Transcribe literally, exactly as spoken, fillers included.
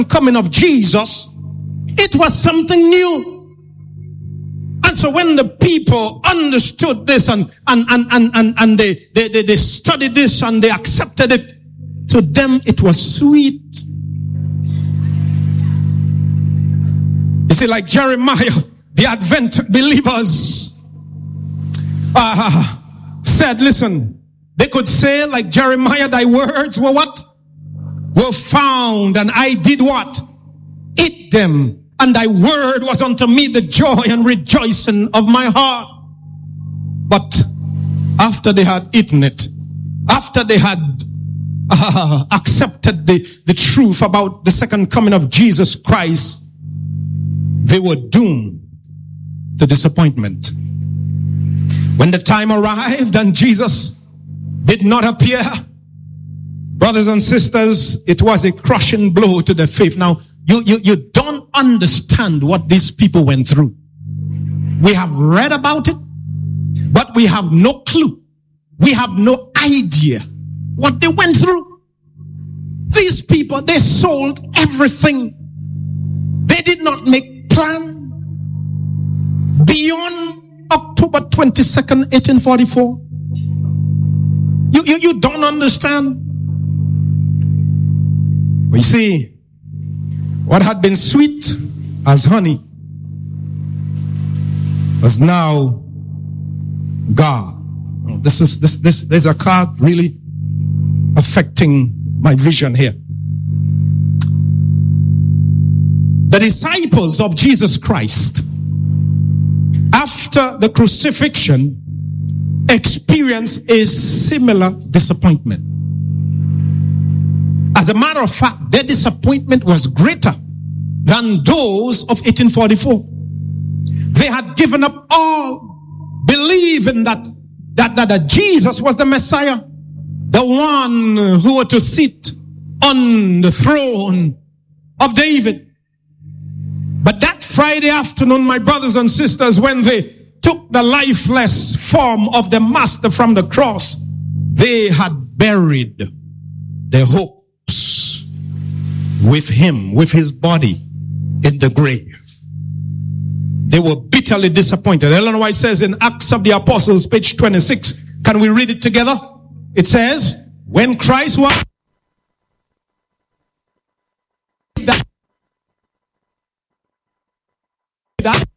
coming of Jesus, it was something new. And so when the people understood this and and and and and, and they, they, they, they studied this and they accepted it, to them it was sweet. You see, like Jeremiah, the Advent believers uh, said, listen, they could say like Jeremiah, thy words were what? Were found, and I did what? Eat them, and thy word was unto me the joy and rejoicing of my heart. But after they had eaten it, after they had uh, accepted the, the truth about the second coming of Jesus Christ, they were doomed to disappointment. When the time arrived and Jesus did not appear, brothers and sisters, it was a crushing blow to their faith. Now, you, you, you don't understand what these people went through. We have read about it, but we have no clue. We have no idea what they went through. These people, they sold everything. They did not make plan beyond October twenty-second, eighteen forty-four. You, you, you don't understand. But you see, what had been sweet as honey was now God. This is, this, this, there's a card really affecting my vision here. The disciples of Jesus Christ, after the crucifixion, experienced a similar disappointment. As a matter of fact, their disappointment was greater than those of eighteen forty-four. They had given up all, believing that, that, that, that Jesus was the Messiah, the one who were to sit on the throne of David. But that Friday afternoon, my brothers and sisters, when they took the lifeless form of the master from the cross, they had buried their hopes with him, with his body in the grave. They were bitterly disappointed. Ellen White says in Acts of the Apostles, page twenty-six, can we read it together? It says, when Christ was that